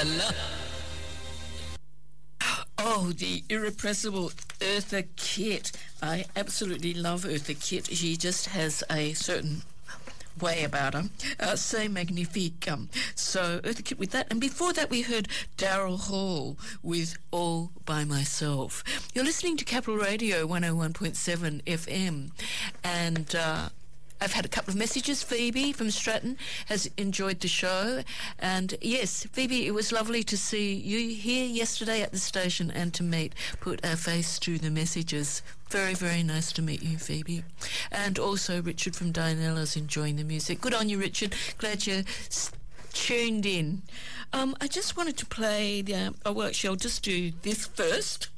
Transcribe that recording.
la. Oh, the irrepressible Eartha Kitt. I absolutely love Eartha Kitt. She just has a certain way about her. C'est magnifique. So Eartha Kitt with that. And before that we heard Daryl Hall with All By Myself. You're listening to Capital Radio 101.7 FM. And I've had a couple of messages. Phoebe from Stratton has enjoyed the show. And yes, Phoebe, it was lovely to see you here yesterday at the station and to put our face to the messages. Very, very nice to meet you, Phoebe. And also Richard from Dianella's enjoying the music. Good on you, Richard. Glad you tuned in. I just wanted to play actually, I'll just do this first.